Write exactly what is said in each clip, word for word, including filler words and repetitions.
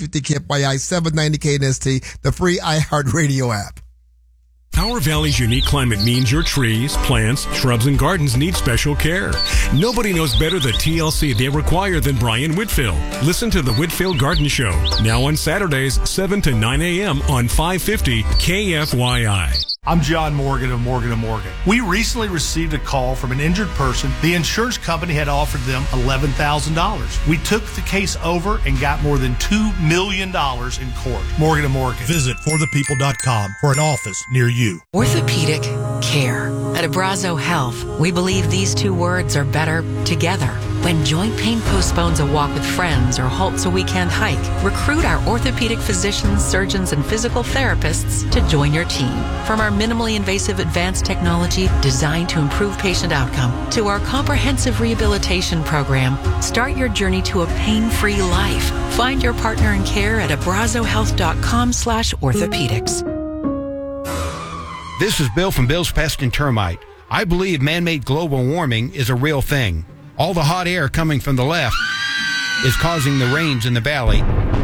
fifty K F Y I, seven ninety K N S T, the free iHeartRadio app. Our Valley's unique climate means your trees, plants, shrubs, and gardens need special care. Nobody knows better the T L C they require than Brian Whitfield. Listen to the Whitfield Garden Show, now on Saturdays, seven to nine a.m. on five fifty K F Y I. I'm John Morgan of Morgan and Morgan. We recently received a call from an injured person. The insurance company had offered them eleven thousand dollars. We took the case over and got more than two million dollars in court. Morgan and Morgan. Visit for the people dot com for an office near you. Orthopedic care. At Abrazo Health, we believe these two words are better together. When joint pain postpones a walk with friends or halts a weekend hike, recruit our orthopedic physicians, surgeons, and physical therapists to join your team. From our minimally invasive advanced technology designed to improve patient outcome to our comprehensive rehabilitation program, start your journey to a pain-free life. Find your partner in care at abrazohealth.com slash orthopedics. This is Bill from Bill's Pest and Termite. I believe man-made global warming is a real thing. All the hot air coming from the left is causing the rains in the valley,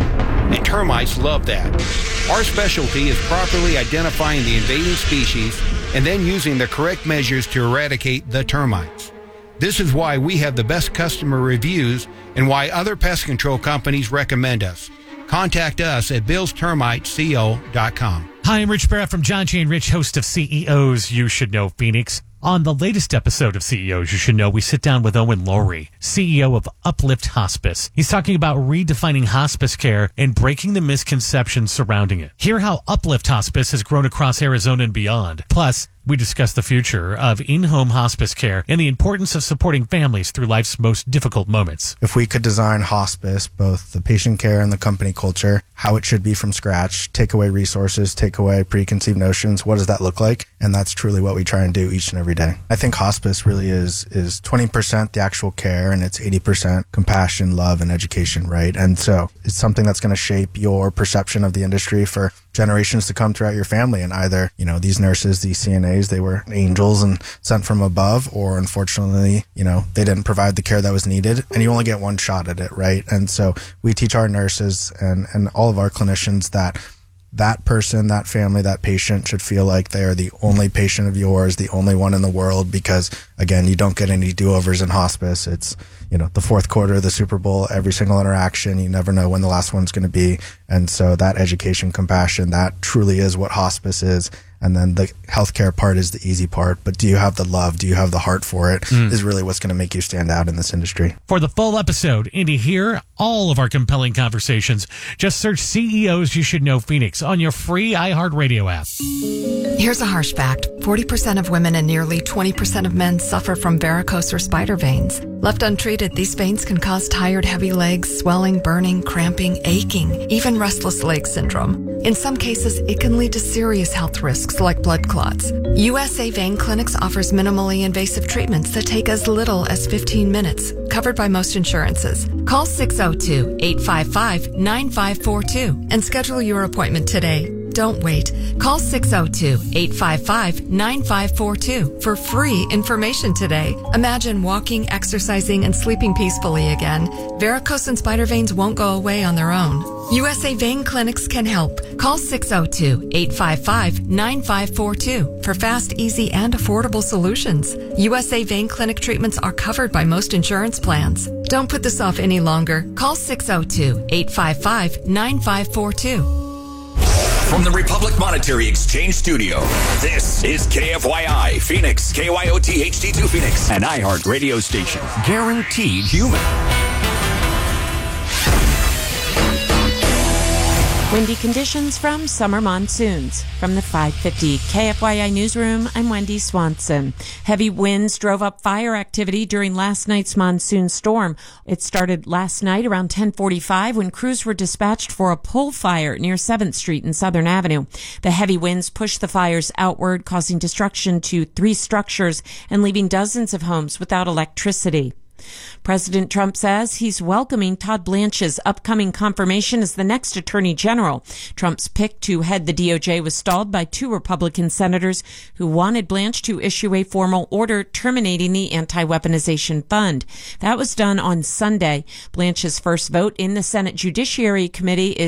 and termites love that. Our specialty is properly identifying the invading species and then using the correct measures to eradicate the termites. This is why we have the best customer reviews and why other pest control companies recommend us. Contact us at bills termite co dot com. Hi, I'm Rich Barrett from John J. and Rich, host of C E Os You Should Know Phoenix. On the latest episode of C E Os You Should Know, we sit down with Owen Lowry, C E O of Uplift Hospice. He's talking about redefining hospice care and breaking the misconceptions surrounding it. Hear how Uplift Hospice has grown across Arizona and beyond. Plus, we discuss the future of in-home hospice care and the importance of supporting families through life's most difficult moments. If we could design hospice, both the patient care and the company culture, how it should be from scratch, take away resources, take away preconceived notions, what does that look like? And that's truly what we try and do each and every day. I think hospice really is is twenty percent the actual care, and it's eighty percent compassion, love, and education, right? And so it's something that's going to shape your perception of the industry for generations to come throughout your family. And either, you know, these nurses, these C N As, they were angels and sent from above, or unfortunately, you know, they didn't provide the care that was needed, and you only get one shot at it, right? And so we teach our nurses and, and all of our clinicians that that person, that family, that patient should feel like they are the only patient of yours, the only one in the world, because again, you don't get any do-overs in hospice. It's, you know, the fourth quarter of the Super Bowl, every single interaction, you never know when the last one's going to be. And so that education, compassion, that truly is what hospice is. And then the healthcare part is the easy part. But do you have the love? Do you have the heart for it? Mm. Is really what's going to make you stand out in this industry. For the full episode and to hear all of our compelling conversations, just search C E Os You Should Know Phoenix on your free iHeartRadio app. Here's a harsh fact. forty percent of women and nearly twenty percent of men suffer from varicose or spider veins. Left untreated, these veins can cause tired, heavy legs, swelling, burning, cramping, aching, even restless leg syndrome. In some cases, it can lead to serious health risks like blood clots. U S A Vein Clinics offers minimally invasive treatments that take as little as fifteen minutes, covered by most insurances. Call six oh two, eight five five, nine five four two and schedule your appointment today. Don't wait. Call six oh two, eight five five, nine five four two for free information today. Imagine walking, exercising, and sleeping peacefully again. Varicose and spider veins won't go away on their own. U S A Vein Clinics can help. Call six oh two, eight five five, nine five four two for fast, easy, and affordable solutions. U S A Vein Clinic treatments are covered by most insurance plans. Don't put this off any longer. Call six oh two, eight five five, nine five four two. From the Republic Monetary Exchange Studio, this is K F Y I, Phoenix, K Y O T H D two Phoenix, an iHeart radio station, guaranteed human. Windy conditions from summer monsoons. From the five fifty K F Y I newsroom, I'm Wendy Swanson. Heavy winds drove up fire activity during last night's monsoon storm. It started last night around ten forty-five when crews were dispatched for a pole fire near seventh Street and Southern Avenue. The heavy winds pushed the fires outward, causing destruction to three structures and leaving dozens of homes without electricity. President Trump says he's welcoming Todd Blanche's upcoming confirmation as the next Attorney General. Trump's pick to head the D O J was stalled by two Republican senators who wanted Blanche to issue a formal order terminating the anti-weaponization fund. That was done on Sunday. Blanche's first vote in the Senate Judiciary Committee is